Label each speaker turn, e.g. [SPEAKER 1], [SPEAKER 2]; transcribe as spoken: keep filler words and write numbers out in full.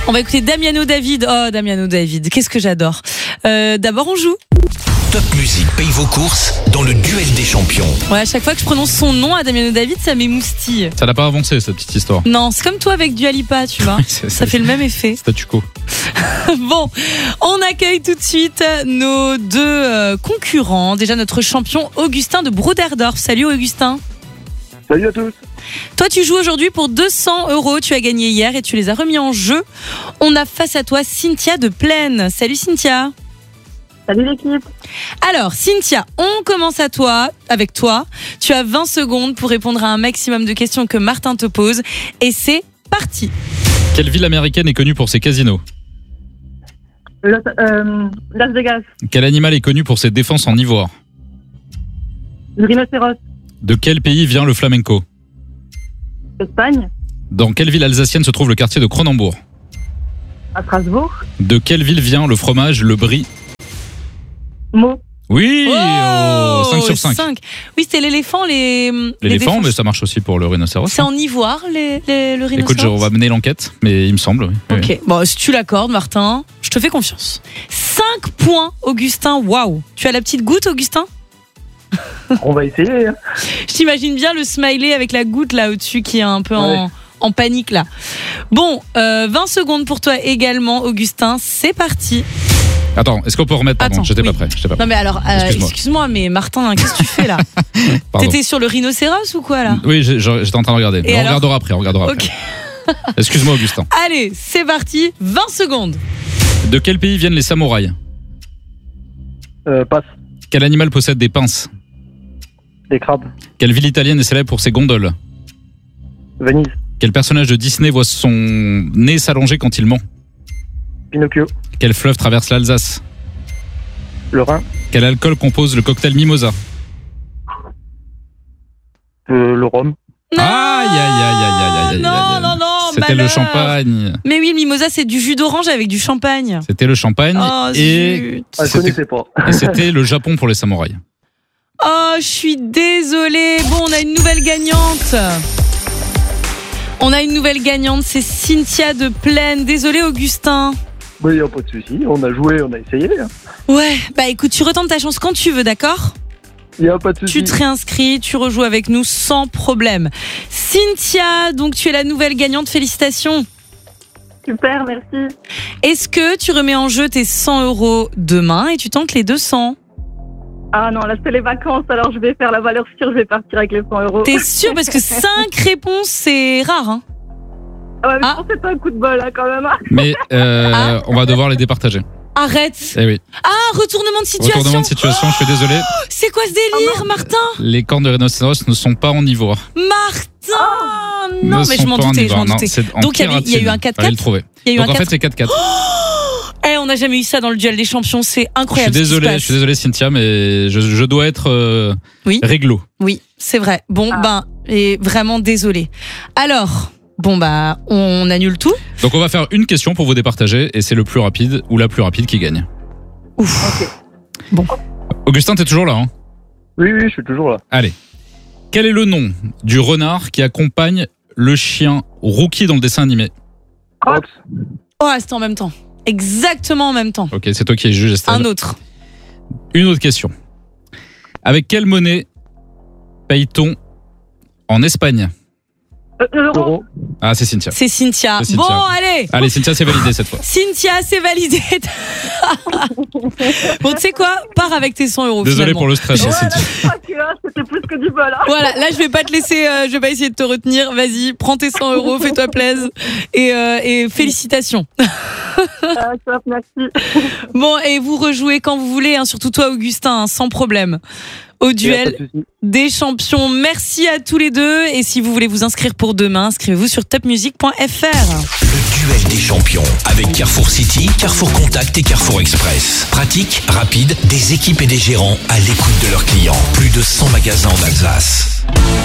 [SPEAKER 1] On va écouter Damiano David. Oh, Damiano David, qu'est-ce que j'adore. Euh, d'abord, on joue.
[SPEAKER 2] Top Music paye vos courses dans le duel des champions.
[SPEAKER 1] Ouais, à chaque fois que je prononce son nom à Damiano David, ça m'émoustille.
[SPEAKER 3] Ça n'a pas avancé, cette petite histoire.
[SPEAKER 1] Non, c'est comme toi avec Dua Lipa, tu vois.
[SPEAKER 3] c'est,
[SPEAKER 1] ça
[SPEAKER 3] c'est,
[SPEAKER 1] fait le même effet.
[SPEAKER 3] Statu quo.
[SPEAKER 1] Bon, on accueille tout de suite nos deux euh, concurrents. Déjà, notre champion Augustin de Broederdorf. Salut Augustin.
[SPEAKER 4] Salut à tous.
[SPEAKER 1] Toi, tu joues aujourd'hui pour deux cents euros. Tu as gagné hier et tu les as remis en jeu. On a face à toi Cynthia de Plaine. Salut Cynthia.
[SPEAKER 5] Salut l'équipe.
[SPEAKER 1] Alors Cynthia, on commence à toi, avec toi. Tu as vingt secondes pour répondre à un maximum de questions que Martin te pose. Et c'est parti.
[SPEAKER 3] Quelle ville américaine est connue pour ses casinos ?
[SPEAKER 5] Los, euh, Las Vegas.
[SPEAKER 3] Quel animal est connu pour ses défenses en ivoire ?
[SPEAKER 5] Le rhinocéros.
[SPEAKER 3] De quel pays vient le flamenco ?
[SPEAKER 5] Espagne.
[SPEAKER 3] Dans quelle ville alsacienne se trouve le quartier de Cronenbourg ?
[SPEAKER 5] À Strasbourg.
[SPEAKER 3] De quelle ville vient le fromage, le brie ?
[SPEAKER 5] Meaux.
[SPEAKER 3] Oui, oh, cinq sur cinq.
[SPEAKER 1] cinq. Oui, c'était l'éléphant, les.
[SPEAKER 3] L'éléphant,
[SPEAKER 1] les
[SPEAKER 3] mais ça marche aussi pour le rhinocéros.
[SPEAKER 1] C'est en ivoire, les, les, le rhinocéros.
[SPEAKER 3] Écoute, on va mener l'enquête, mais il me semble. Oui.
[SPEAKER 1] Ok,
[SPEAKER 3] oui.
[SPEAKER 1] Bon, si tu l'accordes, Martin, je te fais confiance. cinq points, Augustin, waouh. Tu as la petite goutte, Augustin ?
[SPEAKER 4] On va essayer. Hein.
[SPEAKER 1] Je t'imagine bien le smiley avec la goutte là au-dessus qui est un peu
[SPEAKER 4] ouais.
[SPEAKER 1] en, en panique là. Bon, euh, vingt secondes pour toi également, Augustin. C'est parti.
[SPEAKER 3] Attends, est-ce qu'on peut remettre pardon,
[SPEAKER 1] Attends,
[SPEAKER 3] j'étais
[SPEAKER 1] oui.
[SPEAKER 3] pas prêt. J'étais pas prêt.
[SPEAKER 1] Non mais alors, euh,
[SPEAKER 3] excuse-moi.
[SPEAKER 1] excuse-moi, mais Martin, qu'est-ce que tu fais là ? T'étais sur le rhinocéros ou quoi là ?
[SPEAKER 3] Oui, j'ai, j'étais en train de regarder. Mais on
[SPEAKER 1] alors
[SPEAKER 3] regardera après, on regardera
[SPEAKER 1] okay.
[SPEAKER 3] après. Excuse-moi, Augustin.
[SPEAKER 1] Allez, c'est parti. vingt secondes.
[SPEAKER 3] De quel pays viennent les samouraïs ?
[SPEAKER 4] Euh, passe.
[SPEAKER 3] Quel animal possède des pinces ?
[SPEAKER 4] Des crabes.
[SPEAKER 3] Quelle ville italienne est célèbre pour ses gondoles ?
[SPEAKER 4] Venise.
[SPEAKER 3] Quel personnage de Disney voit son nez s'allonger quand il ment ?
[SPEAKER 4] Pinocchio.
[SPEAKER 3] Quel fleuve traverse l'Alsace ?
[SPEAKER 4] Le Rhin.
[SPEAKER 3] Quel alcool compose le cocktail Mimosa ?
[SPEAKER 4] Euh, le rhum.
[SPEAKER 1] Non,
[SPEAKER 3] aïe, aïe, aïe, aïe, aïe, aïe,
[SPEAKER 1] non,
[SPEAKER 3] aïe.
[SPEAKER 1] non, non,
[SPEAKER 3] C'était
[SPEAKER 1] malheur.
[SPEAKER 3] le champagne.
[SPEAKER 1] Mais oui, le mimosa, c'est du jus d'orange avec du champagne.
[SPEAKER 3] C'était le champagne
[SPEAKER 1] Oh,
[SPEAKER 3] et,
[SPEAKER 1] zut.
[SPEAKER 4] Ah, je
[SPEAKER 3] c'était,
[SPEAKER 4] connaissais pas.
[SPEAKER 3] et c'était le Japon pour les samouraïs.
[SPEAKER 1] Oh, je suis désolée. Bon, on a une nouvelle gagnante. On a une nouvelle gagnante, c'est Cynthia de Plaine. Désolée, Augustin.
[SPEAKER 4] Il n'y a pas de souci. On a joué, on a essayé. Hein.
[SPEAKER 1] Ouais, bah écoute, tu retentes ta chance quand tu veux, d'accord ?
[SPEAKER 4] Il n'y a pas de souci.
[SPEAKER 1] Tu te réinscris, tu rejoues avec nous sans problème. Cynthia, donc tu es la nouvelle gagnante, félicitations.
[SPEAKER 5] Super, merci.
[SPEAKER 1] Est-ce que tu remets en jeu tes cent euros demain et tu tentes les deux cents ?
[SPEAKER 5] Ah non, là c'est les vacances, alors je vais faire la valeur sûre, je vais partir avec les cent euros.
[SPEAKER 1] T'es sûr ? Parce que cinq réponses, c'est rare, hein ?
[SPEAKER 5] Ah ouais, mais
[SPEAKER 1] Ah.
[SPEAKER 5] je pense que c'est pas un coup de bol, hein, quand même.
[SPEAKER 3] Mais euh,
[SPEAKER 1] Ah.
[SPEAKER 3] on va devoir les départager.
[SPEAKER 1] Arrête.
[SPEAKER 3] Eh oui.
[SPEAKER 1] Ah, retournement de situation.
[SPEAKER 3] Retournement de situation, je suis désolé.
[SPEAKER 1] C'est quoi ce délire, Martin ?
[SPEAKER 3] Les cornes de rhinocéros ne sont pas en ivoire.
[SPEAKER 1] Martin Non,
[SPEAKER 3] Ne
[SPEAKER 1] mais
[SPEAKER 3] sont
[SPEAKER 1] je m'en
[SPEAKER 3] pas en
[SPEAKER 1] doutais, je
[SPEAKER 3] ivoire,
[SPEAKER 1] m'en
[SPEAKER 3] non,
[SPEAKER 1] doutais.
[SPEAKER 3] c'est en
[SPEAKER 1] Donc, il y avait- il y a eu un quatre
[SPEAKER 3] Fallait
[SPEAKER 1] quatre.
[SPEAKER 3] le trouver.
[SPEAKER 1] Il y a eu
[SPEAKER 3] Donc
[SPEAKER 1] un
[SPEAKER 3] en fait,
[SPEAKER 1] quatre.
[SPEAKER 3] c'est quatre quatre.
[SPEAKER 1] Eh, on n'a jamais eu ça dans le duel des champions, c'est
[SPEAKER 3] Je suis
[SPEAKER 1] incroyable. ce qui se
[SPEAKER 3] désolé,
[SPEAKER 1] passe.
[SPEAKER 3] je suis désolé Cynthia, mais je, je dois être euh,
[SPEAKER 1] Oui.
[SPEAKER 3] réglo.
[SPEAKER 1] Oui, c'est vrai. Bon,
[SPEAKER 5] Ah.
[SPEAKER 1] ben, et vraiment désolé. Alors, bon, bah, on annule tout.
[SPEAKER 3] Donc on va faire une question pour vous départager et c'est le plus rapide ou la plus rapide qui gagne.
[SPEAKER 1] Ouf.
[SPEAKER 5] Ok.
[SPEAKER 1] Bon.
[SPEAKER 3] Augustin, t'es toujours là, hein ?
[SPEAKER 4] Oui, oui, je suis toujours là.
[SPEAKER 3] Allez. Quel est le nom du renard qui accompagne le chien Rookie dans le dessin animé ?
[SPEAKER 4] Ops.
[SPEAKER 1] Oh, c'était en même temps. Exactement en même temps.
[SPEAKER 3] Ok, c'est toi qui es juge, Estelle.
[SPEAKER 1] Un autre.
[SPEAKER 3] Une autre question. Avec quelle monnaie paye-t-on en Espagne ?
[SPEAKER 5] Euh, L'euro.
[SPEAKER 4] Euro.
[SPEAKER 3] Ah, c'est Cynthia.
[SPEAKER 1] C'est Cynthia.
[SPEAKER 3] C'est Cynthia.
[SPEAKER 1] Bon, allez.
[SPEAKER 3] Allez, Cynthia, c'est validé cette fois.
[SPEAKER 1] Cynthia, c'est validé. Bon, tu sais quoi ? Pars avec tes cent euros.
[SPEAKER 3] Désolé
[SPEAKER 1] finalement.
[SPEAKER 3] pour le stress,
[SPEAKER 5] Ouais, là,
[SPEAKER 3] Cynthia.
[SPEAKER 5] je crois que là, c'était plus que du bol. Hein.
[SPEAKER 1] Voilà, là je vais pas te laisser, euh, je vais pas essayer de te retenir. Vas-y, prends tes cent euros, fais-toi plaisir et, euh, et félicitations.
[SPEAKER 5] Ah, top, merci.
[SPEAKER 1] Bon, et vous rejouez quand vous voulez, hein, surtout toi Augustin, hein, sans problème. Au
[SPEAKER 4] Il y a pas
[SPEAKER 1] duel
[SPEAKER 4] de souci.
[SPEAKER 1] des champions. Merci à tous les deux. Et si vous voulez vous inscrire pour demain, inscrivez-vous sur top music point f r.
[SPEAKER 2] Le duel des champions avec Carrefour City, Carrefour Contact et Carrefour Express. Pratique, rapide, des équipes et des gérants à l'écoute de leurs clients. Plus de cent magasins en Alsace.